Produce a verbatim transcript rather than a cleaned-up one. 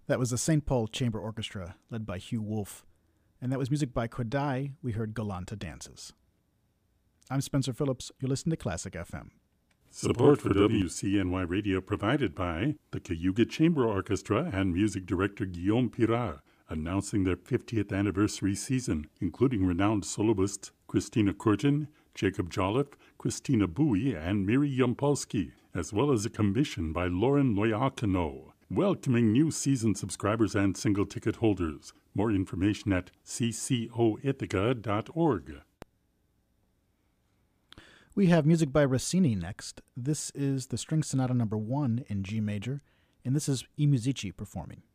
That was the Saint Paul Chamber Orchestra, led by Hugh Wolf. And that was music by Kodai. We heard Galanta Dances. I'm Spencer Phillips. You're listening to Classic F M. Support for W C N Y Radio provided by the Cayuga Chamber Orchestra and music director Guillaume Pirard, announcing their fiftieth anniversary season, including renowned soloists Christina Kurjan, Jacob Jolliffe, Christina Bowie, and Miri Yampolsky, as well as a commission by Lauren Loiacono, welcoming new season subscribers and single ticket holders. More information at c c o ithaca dot org. We have music by Rossini next. This is the String Sonata number one in G major, and this is I Musici performing.